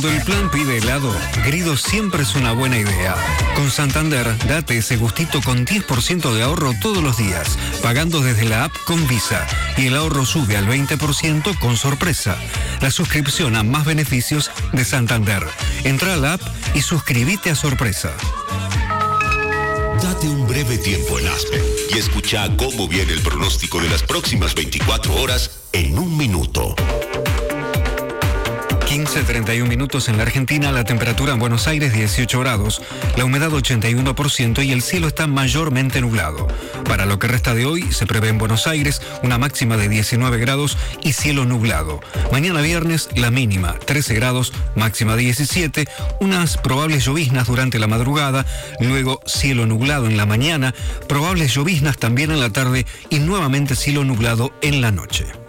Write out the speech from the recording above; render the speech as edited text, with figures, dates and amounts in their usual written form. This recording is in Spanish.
Cuando el plan pide helado, Grido siempre es una buena idea. Con Santander, date ese gustito con 10% de ahorro todos los días, pagando desde la app con Visa. Y el ahorro sube al 20% con sorpresa. La suscripción a más beneficios de Santander. Entra a la app y suscríbete a sorpresa. Date un breve tiempo en Aspen y escucha cómo viene el pronóstico de las próximas 24 horas en un minuto. 15:31 minutos en la Argentina, la temperatura en Buenos Aires 18 grados, la humedad 81% y el cielo está mayormente nublado. Para lo que resta de hoy se prevé en Buenos Aires una máxima de 19 grados y cielo nublado. Mañana viernes la mínima 13 grados, máxima 17, unas probables lloviznas durante la madrugada, luego cielo nublado en la mañana, probables lloviznas también en la tarde y nuevamente cielo nublado en la noche.